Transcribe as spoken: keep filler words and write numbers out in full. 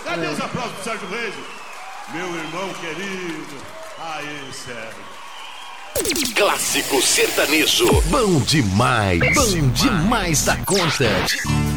Cadê os aplausos pro Sérgio Reis? Meu irmão querido. Aí, Sérgio. Clássico sertanejo. Bom demais. Bom demais da conta.